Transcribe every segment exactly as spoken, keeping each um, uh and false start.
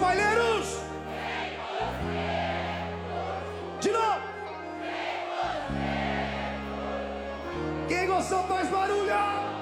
palheiros! De novo! Quem gostou faz barulho!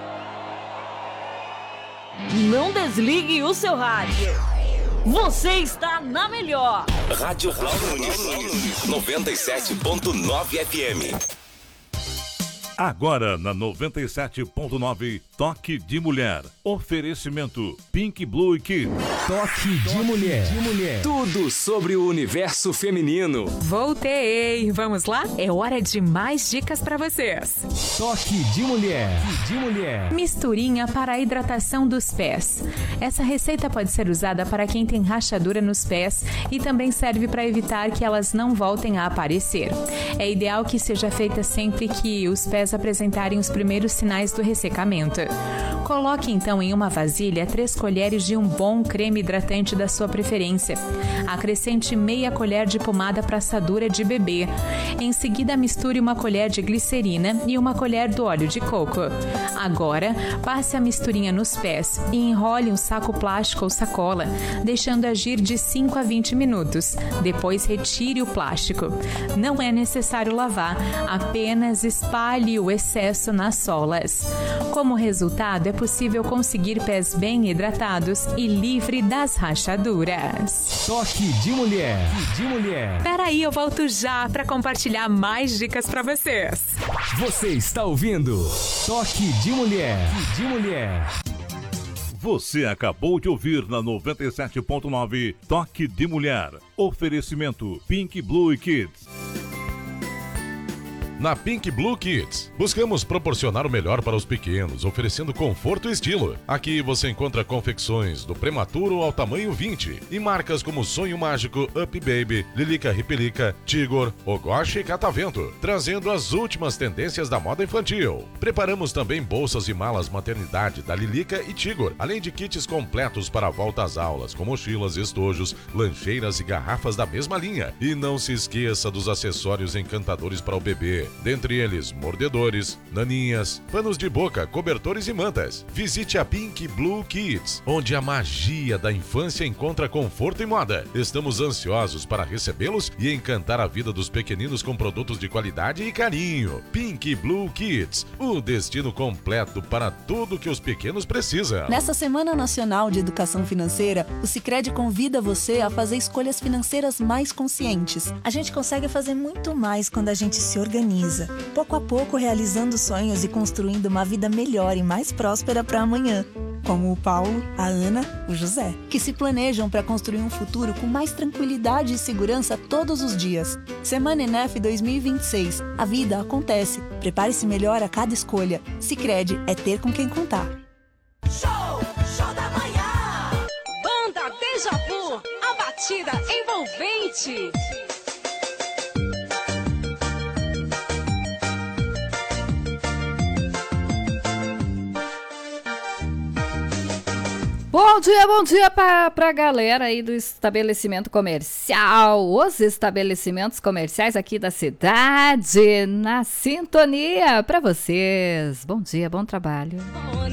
Não desligue o seu rádio. Você está na melhor. Rádio Paulo Nunes, noventa e sete ponto nove F M. Agora na noventa e sete ponto nove, Toque de Mulher. Oferecimento Pink Blue Kids. Toque de Mulher. de mulher. Tudo sobre o universo feminino. Voltei! Vamos lá? É hora de mais dicas para vocês. Toque de Mulher. de mulher. Misturinha para a hidratação dos pés. Essa receita pode ser usada para quem tem rachadura nos pés e também serve para evitar que elas não voltem a aparecer. É ideal que seja feita sempre que os pés apresentarem os primeiros sinais do ressecamento. Coloque então em uma vasilha três colheres de um bom creme hidratante da sua preferência. Acrescente meia colher de pomada para assadura de bebê. Em seguida, misture uma colher de glicerina e uma colher do óleo de coco. Agora, passe a misturinha nos pés e enrole um saco plástico ou sacola, deixando agir de cinco a vinte minutos. Depois, retire o plástico. Não é necessário lavar, apenas espalhe o excesso nas solas. Como resultado, é possível conseguir pés bem hidratados e livre das rachaduras. Toque de Mulher. de mulher. Peraí, eu volto já para compartilhar mais dicas para vocês. Você está ouvindo Toque de Mulher. de mulher. Você acabou de ouvir na noventa e sete ponto nove, Toque de Mulher. Oferecimento Pink Blue Kids. Na Pink Blue Kids, buscamos proporcionar o melhor para os pequenos, oferecendo conforto e estilo. Aqui você encontra confecções do prematuro ao tamanho vinte e marcas como Sonho Mágico, Up Baby, Lilica Ripelica, Tigor, Ogoshi e Catavento, trazendo as últimas tendências da moda infantil. Preparamos também bolsas e malas maternidade da Lilica e Tigor, além de kits completos para a volta às aulas, com mochilas, estojos, lancheiras e garrafas da mesma linha. E não se esqueça dos acessórios encantadores para o bebê. Dentre eles, mordedores, naninhas, panos de boca, cobertores e mantas. Visite a Pink Blue Kids, onde a magia da infância encontra conforto e moda. Estamos ansiosos para recebê-los e encantar a vida dos pequeninos com produtos de qualidade e carinho. Pink Blue Kids, o destino completo para tudo que os pequenos precisam. Nessa Semana Nacional de Educação Financeira, o Sicredi convida você a fazer escolhas financeiras mais conscientes. A gente consegue fazer muito mais quando a gente se organiza. Pouco a pouco realizando sonhos e construindo uma vida melhor e mais próspera para amanhã. Como o Paulo, a Ana, o José, que se planejam para construir um futuro com mais tranquilidade e segurança todos os dias. Semana Enef dois mil e vinte e seis. A vida acontece. Prepare-se melhor a cada escolha. Sicredi é ter com quem contar. Show! Show da manhã! Banda Deja Vu, a batida envolvente. Bom dia, bom dia para a galera aí do estabelecimento comercial, os estabelecimentos comerciais aqui da cidade, na sintonia para vocês. Bom dia, bom trabalho.